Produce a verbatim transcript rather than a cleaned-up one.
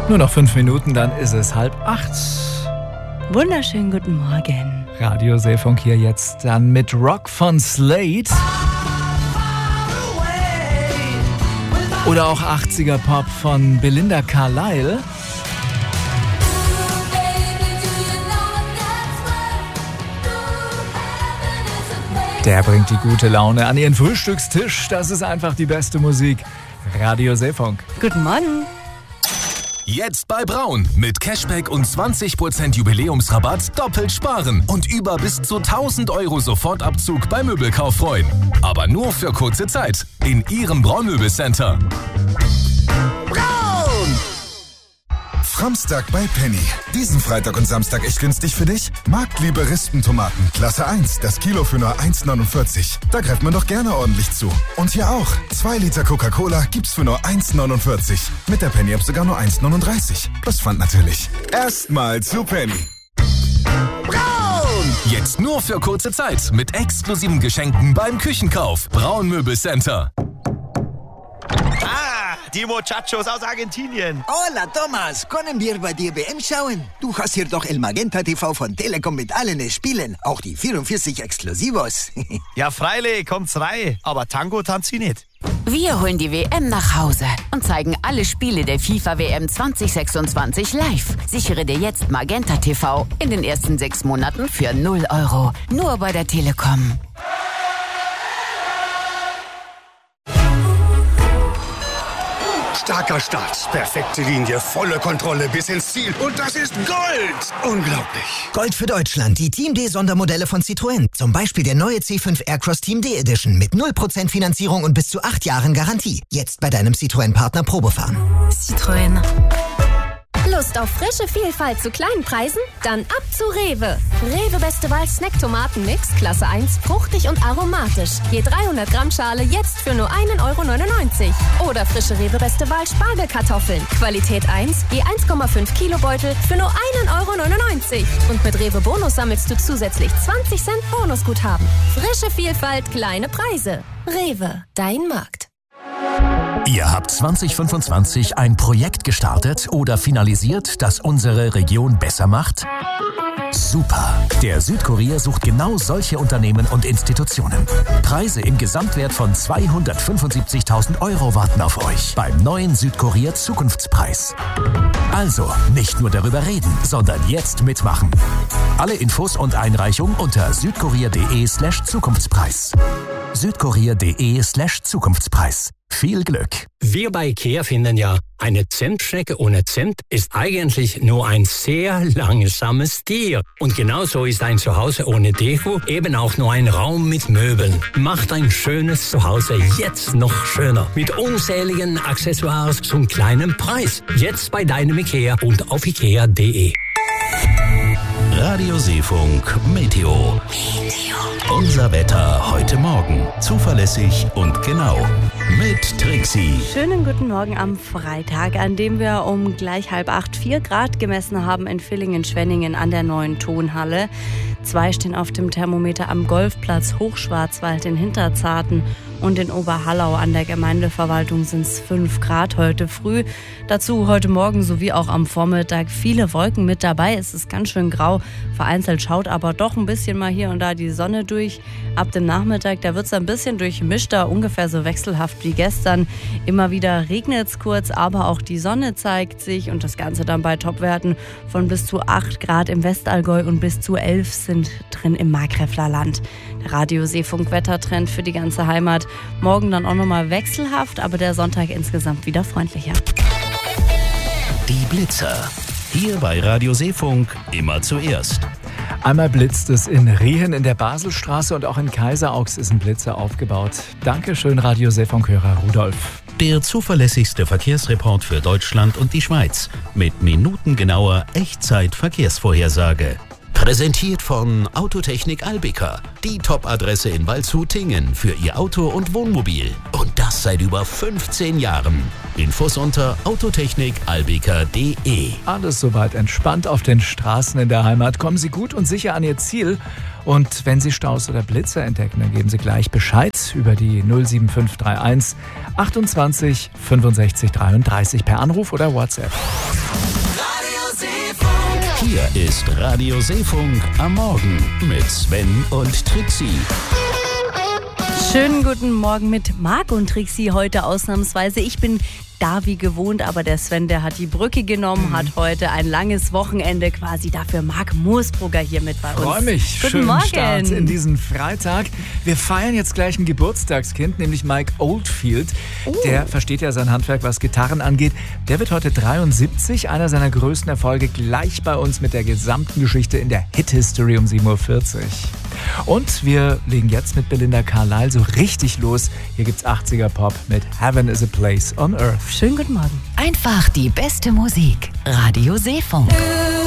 Nur noch fünf Minuten, dann ist es halb acht. Wunderschönen guten Morgen. Radio Seefunk hier jetzt dann mit Rock von Slade. Oder auch achtziger Pop von Belinda Carlisle. Der bringt die gute Laune an Ihren Frühstückstisch. Das ist einfach die beste Musik. Radio Seefunk. Guten Morgen. Jetzt bei Braun. Mit Cashback und zwanzig Prozent Jubiläumsrabatt doppelt sparen und über bis zu tausend Euro Sofortabzug beim Möbelkauf freuen. Aber nur für kurze Zeit. In Ihrem Braun-Möbelcenter. Braun! Framstag bei Penny. Diesen Freitag und Samstag echt günstig für dich? Marktliebe Rispentomaten, Klasse eins, das Kilo für nur eins neunundvierzig. Da greift man doch gerne ordentlich zu. Und hier auch. zwei Liter Coca-Cola gibt's für nur eins neunundvierzig. Mit der Penny-App sogar nur eins neununddreißig. Plus Pfand natürlich. Erstmal zu Penny. Braun! Jetzt nur für kurze Zeit mit exklusiven Geschenken beim Küchenkauf. Braun Möbelcenter. Die Muchachos aus Argentinien. Hola, Thomas. Können wir bei dir W M schauen? Du hast hier doch El Magenta T V von Telekom mit allen Spielen. Auch die vierundvierzig Exklusivos. Ja, freilich, kommt's rein. Aber Tango tanzt sie nicht. Wir holen die W M nach Hause und zeigen alle Spiele der FIFA W M zwanzig sechsundzwanzig live. Sichere dir jetzt Magenta T V in den ersten sechs Monaten für null Euro. Nur bei der Telekom. Starker Start, perfekte Linie, volle Kontrolle bis ins Ziel. Und das ist Gold! Unglaublich. Gold für Deutschland, die Team D-Sondermodelle von Citroën. Zum Beispiel der neue C fünf Aircross Team D Edition mit null Prozent Finanzierung und bis zu acht Jahren Garantie. Jetzt bei deinem Citroën-Partner Probefahren. Citroën. Lust auf frische Vielfalt zu kleinen Preisen? Dann ab zu Rewe. Rewe Beste Wahl Snack-Tomaten-Mix, Klasse eins, fruchtig und aromatisch. Je dreihundert Gramm Schale jetzt für nur ein Euro neunundneunzig. Oder frische Rewe Beste Wahl Spargelkartoffeln. Qualität eins, je eins Komma fünf Kilo Beutel für nur ein Euro neunundneunzig. Und mit Rewe Bonus sammelst du zusätzlich zwanzig Cent Bonusguthaben. Frische Vielfalt, kleine Preise. Rewe, dein Markt. Ihr habt zwanzig fünfundzwanzig ein Projekt gestartet oder finalisiert, das unsere Region besser macht? Super! Der Südkurier sucht genau solche Unternehmen und Institutionen. Preise im Gesamtwert von zweihundertfünfundsiebzigtausend Euro warten auf euch beim neuen Südkurier Zukunftspreis. Also, nicht nur darüber reden, sondern jetzt mitmachen. Alle Infos und Einreichung unter südkurier.de slash Zukunftspreis. südkurier.de slash Zukunftspreis. Viel Glück! Wir bei IKEA finden ja, eine Zentstrecke ohne Cent ist eigentlich nur ein sehr langsames Tier. Und genauso ist ein Zuhause ohne Deko eben auch nur ein Raum mit Möbeln. Macht ein schönes Zuhause jetzt noch schöner. Mit unzähligen Accessoires zum kleinen Preis. Jetzt bei deinem IKEA und auf ikea punkt de. Radio Seefunk Meteo. Unser Wetter heute Morgen. Zuverlässig und genau. Mit Trixie. Schönen guten Morgen am Freitag, an dem wir um gleich halb acht vier Grad gemessen haben in Villingen-Schwenningen an der neuen Tonhalle. Zwei stehen auf dem Thermometer am Golfplatz Hochschwarzwald in Hinterzarten und in Oberhallau an der Gemeindeverwaltung sind es fünf Grad heute früh. Dazu heute Morgen sowie auch am Vormittag viele Wolken mit dabei. Es ist ganz schön grau. Vereinzelt schaut aber doch ein bisschen mal hier und da die Sonne durch. Ab dem Nachmittag, da wird es ein bisschen durchmischter, ungefähr so wechselhaft wie gestern. Immer wieder regnet es kurz, aber auch die Sonne zeigt sich und das Ganze dann bei Topwerten von bis zu acht Grad im Westallgäu und bis zu elf sind drin im Markgräfler Land. Der Radio Seefunk Wettertrend für die ganze Heimat. Morgen dann auch nochmal wechselhaft, aber der Sonntag insgesamt wieder freundlicher. Die Blitzer. Hier bei Radio Seefunk immer zuerst. Einmal blitzt es in Riehen in der Baselstraße und auch in Kaiseraugst ist ein Blitzer aufgebaut. Dankeschön, Radio Seefunk-Hörer Rudolf. Der zuverlässigste Verkehrsreport für Deutschland und die Schweiz mit minutengenauer Echtzeit-Verkehrsvorhersage. Präsentiert von Autotechnik Albika, die Top-Adresse in Waldshut-Tingen für Ihr Auto und Wohnmobil. Und das seit über fünfzehn Jahren. Infos unter autotechnik albika punkt de. Alles soweit entspannt auf den Straßen in der Heimat. Kommen Sie gut und sicher an Ihr Ziel. Und wenn Sie Staus oder Blitze entdecken, dann geben Sie gleich Bescheid über die null sieben fünf drei eins achtundzwanzig fünfundsechzig dreiunddreißig per Anruf oder WhatsApp. Hier ist Radio Seefunk am Morgen mit Sven und Trixie. Schönen guten Morgen mit Marc und Trixie heute ausnahmsweise. Ich bin da wie gewohnt, aber der Sven, der hat die Brücke genommen, mhm. hat heute ein langes Wochenende quasi. Dafür Marc Moosbrugger hier mit bei uns. Freue mich. Guten Schönen Morgen. Start in diesen Freitag. Wir feiern jetzt gleich ein Geburtstagskind, nämlich Mike Oldfield. Oh. Der versteht ja sein Handwerk, was Gitarren angeht. Der wird heute dreiundsiebzig. Einer seiner größten Erfolge gleich bei uns mit der gesamten Geschichte in der Hit-History um sieben Uhr vierzig. Und wir legen jetzt mit Belinda Carlisle so richtig los. Hier gibt's achtziger Pop mit Heaven is a Place on Earth. Schönen guten Morgen. Einfach die beste Musik. Radio Seefunk.